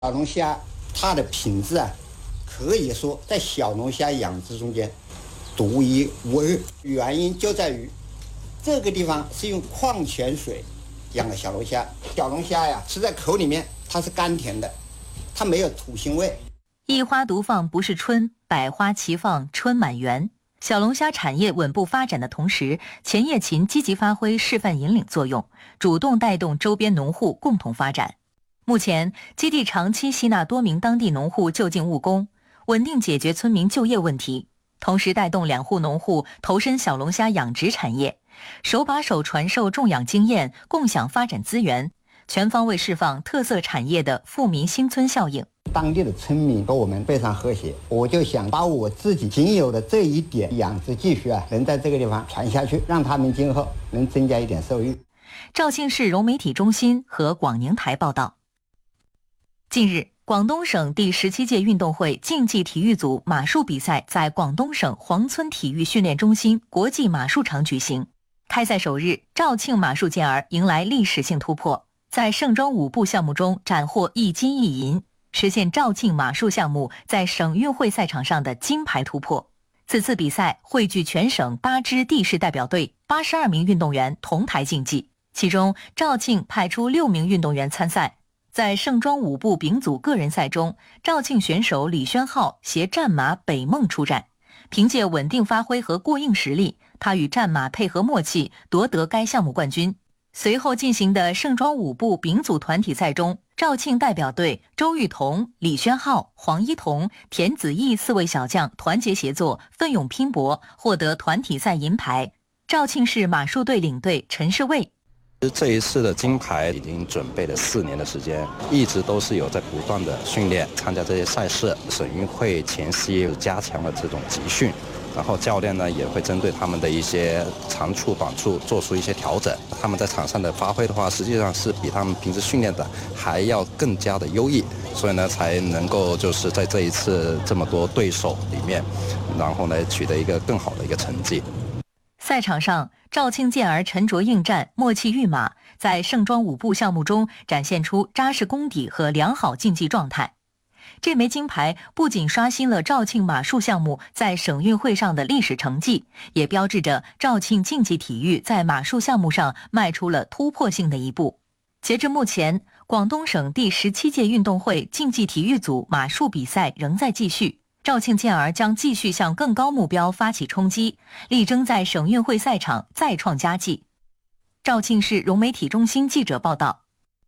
小龙虾它的品质可以说在小龙虾养殖中间独一无二。原因就在于这个地方是用矿泉水养的小龙虾。小龙虾吃在口里面它是甘甜的，它没有土腥味。 一花独放不是春，百花齐放春满园。小龙虾产业稳步发展的同时，钱业勤积极发挥示范引领作用，主动带动周边农户共同发展。目前，基地长期吸纳多名当地农户就近务工，稳定解决村民就业问题，同时带动2户农户投身小龙虾养殖产业，手把手传授种养经验，共享发展资源，全方位释放特色产业的富民新村效应。 当地的村民和我们非常和谐，我就想把我自己仅有的这一点养殖技术能在这个地方传下去，让他们今后能增加一点收益。 肇庆市融媒体中心和广宁台报道。近日，广东省第17届运动会竞技体育组马术比赛在广东省黄村体育训练中心国际马术场举行。开赛首日，肇庆马术健儿迎来历史性突破，在盛装舞步项目中斩获1金1银，实现肇庆马术项目在省运会赛场上的金牌突破。此次比赛汇聚全省8支地市代表队82名运动员同台竞技，其中肇庆派出6名运动员参赛。在盛装舞步丙组个人赛中，肇庆选手李宣浩携战马北梦出战，凭借稳定发挥和过硬实力，他与战马配合默契，夺得该项目冠军。随后进行的盛装舞步丙组团体赛中，肇庆代表队周玉彤、李宣浩、黄一彤、田子毅4位小将团结协作，奋勇拼搏，获得团体赛银牌。肇庆市马术队领队陈世卫。 这一次的金牌已经准备了4年的时间，一直都是有在不断的训练，参加这些赛事。省运会前夕加强了这种集训，然后教练呢也会针对他们的一些长处短处做出一些调整。他们在场上的发挥的话，实际上是比他们平时训练的还要更加的优异，所以呢才能够就是在这一次这么多对手里面，然后呢取得一个更好的一个成绩。 赛场上，肇庆健儿沉着应战，默契育马，在盛装舞步项目中展现出扎实功底和良好竞技状态。这枚金牌不仅刷新了肇庆马术项目在省运会上的历史成绩，也标志着肇庆竞技体育在马术项目上迈出了突破性的一步。截至目前，广东省第17届运动会竞技体育组马术比赛仍在继续。肇庆健儿将继续向更高目标发起冲击，力争在省运会赛场再创佳绩。肇庆市融媒体中心记者报道。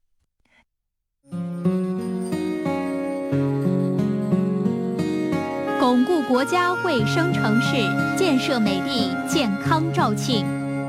巩固国家卫生城市，建设美丽健康肇庆。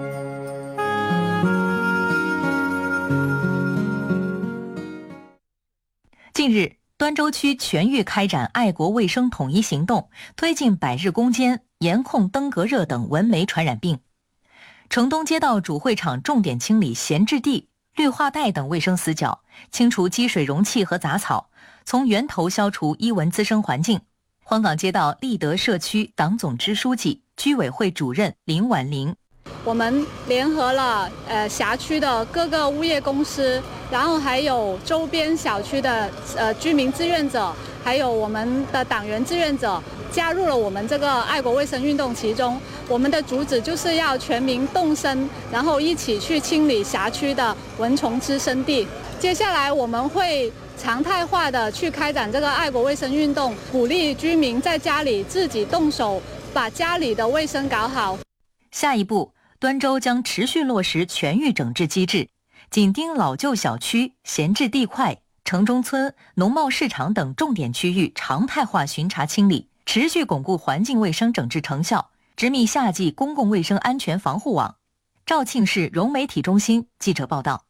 近日，端州区全域开展爱国卫生统一行动，推进百日攻坚，严控登革热等蚊媒传染病。城东街道主会场重点清理闲置地、绿化带等卫生死角，清除积水容器和杂草，从源头消除伊蚊滋生环境。黄岗街道立德社区党总支书记、居委会主任林婉玲。 我们联合了辖区的各个物业公司，然后还有周边小区的居民志愿者，还有我们的党员志愿者，加入了我们这个爱国卫生运动其中。我们的主旨就是要全民动身，然后一起去清理辖区的蚊虫滋生地。接下来我们会常态化的去开展这个爱国卫生运动，鼓励居民在家里自己动手，把家里的卫生搞好。 下一步，端州将持续落实全域整治机制，紧盯老旧小区、闲置地块、城中村、农贸市场等重点区域常态化巡查清理，持续巩固环境卫生整治成效，执密夏季公共卫生安全防护网。肇庆市融媒体中心记者报道。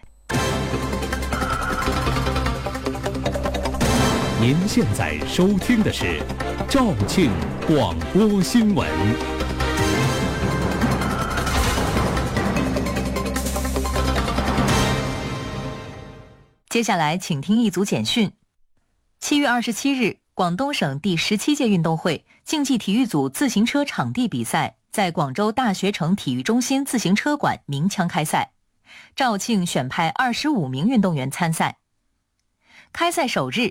您现在收听的是肇庆广播新闻。 接下来请听一组简讯。7月27日，广东省第17届运动会竞技体育组自行车场地比赛在广州大学城体育中心自行车馆鸣枪开赛，肇庆选派25名运动员参赛。 开赛首日，